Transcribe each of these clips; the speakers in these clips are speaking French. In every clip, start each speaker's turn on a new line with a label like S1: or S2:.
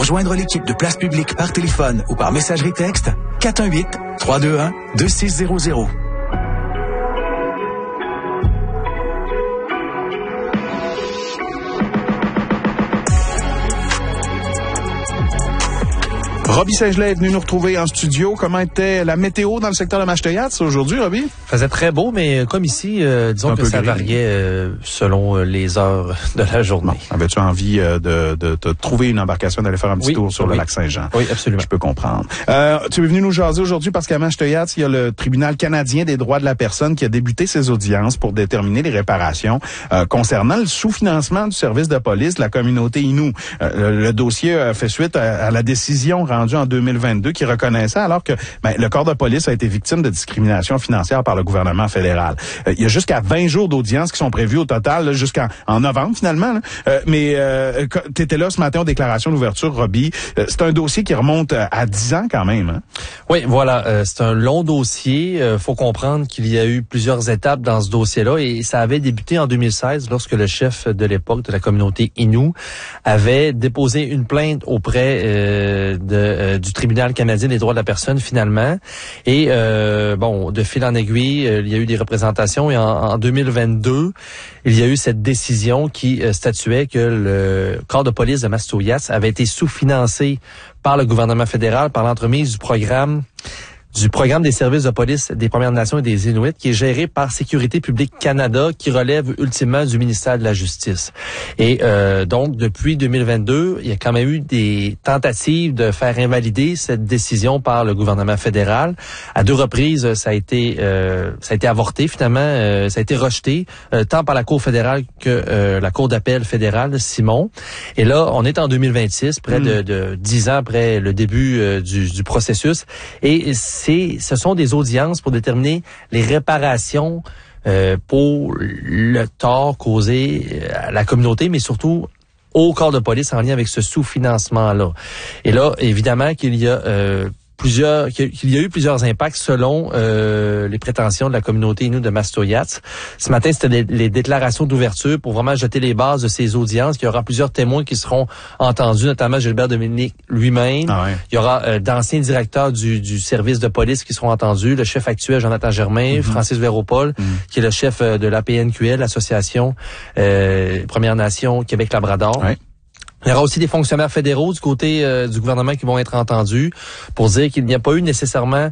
S1: rejoindre l'équipe de Place Publique par téléphone ou par messagerie texte, 418-321-2600.
S2: Roby Saint-Gelais est venu nous retrouver en studio. Comment était la météo dans le secteur de Mashteuiats aujourd'hui, Roby?
S3: Faisait très beau, mais comme ici, disons que ça variait selon les heures de la journée.
S2: Bon, avais-tu envie de trouver une embarcation, d'aller faire un petit tour sur le lac Saint-Jean?
S3: Oui, absolument.
S2: Je peux comprendre. Tu es venu nous jaser aujourd'hui parce qu'à Mashteuiats, il y a le Tribunal canadien des droits de la personne qui a débuté ses audiences pour déterminer les réparations concernant le sous-financement du service de police de la communauté Innu. Le dossier fait suite à la décision rendue en 2022 qui reconnaissait alors que le corps de police a été victime de discrimination financière par le gouvernement fédéral. Il y a jusqu'à 20 jours d'audience qui sont prévus au total, jusqu'en novembre finalement. Mais tu étais là ce matin aux déclarations d'ouverture, Roby. C'est un dossier qui remonte à 10 ans quand même. Hein?
S3: Oui, voilà. C'est un long dossier. Faut comprendre qu'il y a eu plusieurs étapes dans ce dossier-là et ça avait débuté en 2016 lorsque le chef de l'époque de la communauté Innu avait déposé une plainte auprès du Tribunal canadien des droits de la personne finalement. Et de fil en aiguille, il y a eu des représentations et en 2022, il y a eu cette décision qui statuait que le corps de police de Mashteuiats avait été sous-financé par le gouvernement fédéral par l'entremise du programme des services de police des Premières Nations et des Inuits, qui est géré par Sécurité publique Canada, qui relève ultimement du ministère de la Justice. Et donc, depuis 2022, il y a quand même eu des tentatives de faire invalider cette décision par le gouvernement fédéral. À 2 reprises, ça a été avorté finalement, ça a été rejeté, tant par la Cour fédérale que la Cour d'appel fédérale, Simon. Et là, on est en 2026, près de 10 ans après le début du processus. Et ce sont des audiences pour déterminer les réparations pour le tort causé à la communauté, mais surtout au corps de police en lien avec ce sous-financement-là. Et là, évidemment qu'il y a eu plusieurs impacts selon les prétentions de la communauté Innu de Mashteuiats. Ce matin, c'était les déclarations d'ouverture pour vraiment jeter les bases de ces audiences. Il y aura plusieurs témoins qui seront entendus, notamment Gilbert Dominique lui-même. Ah ouais. Il y aura d'anciens directeurs du service de police qui seront entendus, le chef actuel Jonathan Germain, Francis Véropol, qui est le chef de l'APNQL, l'Association Premières Nations Québec-Labrador. Ouais. Il y aura aussi des fonctionnaires fédéraux du côté du gouvernement qui vont être entendus pour dire qu'il n'y a pas eu nécessairement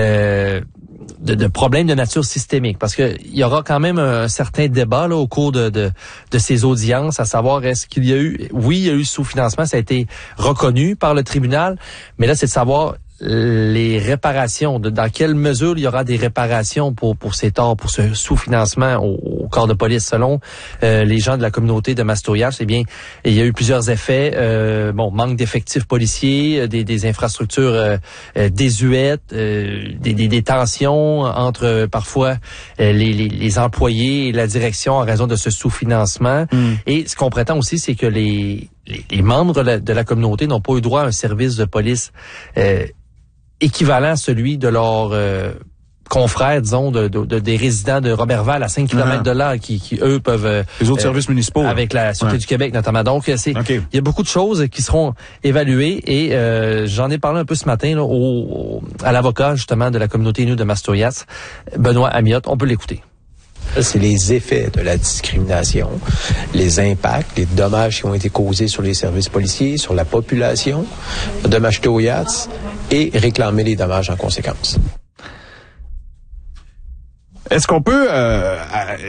S3: de problèmes de nature systémique, parce que il y aura quand même un certain débat là au cours de ces audiences, à savoir est-ce qu'il y a eu, oui, il y a eu sous-financement, ça a été reconnu par le tribunal, mais là c'est de savoir les réparations, dans quelle mesure il y aura des réparations pour ces torts, pour ce sous-financement au corps de police. Selon les gens de la communauté de Mashteuiats, eh bien, il y a eu plusieurs effets. Manque d'effectifs policiers, des infrastructures désuètes, des tensions entre parfois les employés et la direction en raison de ce sous-financement. Et ce qu'on prétend aussi, c'est que les membres de la communauté n'ont pas eu droit à un service de police équivalent à celui de leurs confrères, disons, des résidents de Roberval à 5 km de là, qui eux peuvent...
S2: les autres services municipaux.
S3: Avec la Sûreté du Québec, notamment. Donc, il y a beaucoup de choses qui seront évaluées et j'en ai parlé un peu ce matin là, à l'avocat, justement, de la communauté Innu de Mashteuiats, Benoît Amiotte. On peut l'écouter.
S4: C'est les effets de la discrimination, les impacts, les dommages qui ont été causés sur les services policiers, sur la population de Mashteuiats et réclamer les dommages en conséquence.
S2: Est-ce qu'on peut